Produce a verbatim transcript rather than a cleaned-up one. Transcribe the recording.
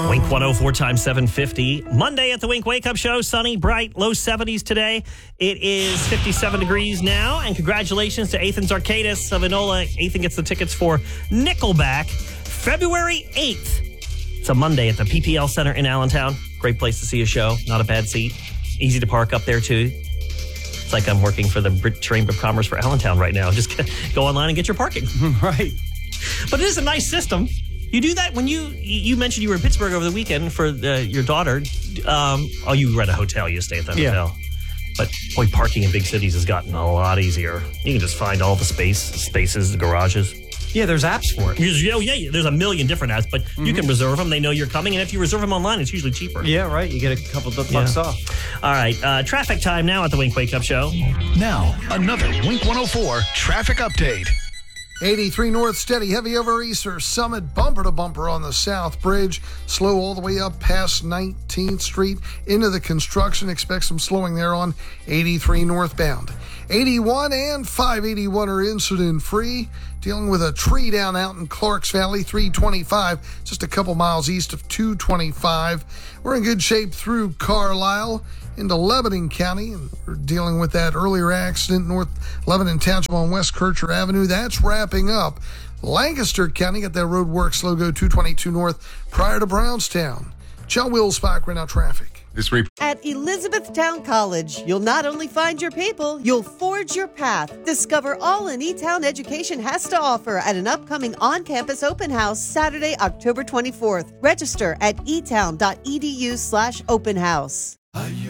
Wink one oh four times seven fifty. Monday at the Wink Wake Up Show. Sunny, bright, low seventies today. It is fifty-seven degrees now. And congratulations to Athan Zarkadis of Enola. Athan gets the tickets for Nickelback February eighth. It's a Monday at the P P L Center in Allentown. Great place to see a show. Not a bad seat. Easy to park up there, too. It's like I'm working for the Brit Chamber of Commerce for Allentown right now. Just go online and get your parking. Right. But it is a nice system. You do that when you you mentioned you were in Pittsburgh over the weekend for the, your daughter. Um, oh, you rent a hotel. You stay at the Yeah. hotel. But boy, parking in big cities has gotten a lot easier. You can just find all the space spaces, the garages. Yeah, there's apps for it. Oh, yeah, there's a million different apps, but mm-hmm. you can reserve them. They know you're coming, and if you reserve them online, it's usually cheaper. Yeah, right. You get a couple of bucks yeah. off. All right, uh, traffic time now at the Wink Wake Up Show. Now, another Wink one oh four traffic update. eighty-three North steady, heavy over Easter Summit, bumper to bumper on the South Bridge. Slow all the way up past nineteenth Street into the construction. Expect some slowing there on eighty-three northbound. eighty-one and five eighty-one are incident free. Dealing with a tree down out in Clarks Valley, three twenty-five, just a couple miles east of two twenty-five. We're in good shape through Carlisle into Lebanon County, and we're dealing with that earlier accident North Lebanon Township on West Kircher Avenue. That's wrapping up. Lancaster County got that road work slow go two twenty-two north prior to Brownstown. John Wills-Bach, right now traffic. This re- At Elizabethtown College, you'll not only find your people, you'll forge your path. Discover all an E-Town education has to offer at an upcoming on-campus open house Saturday, October twenty-fourth. Register at etown.edu slash open house.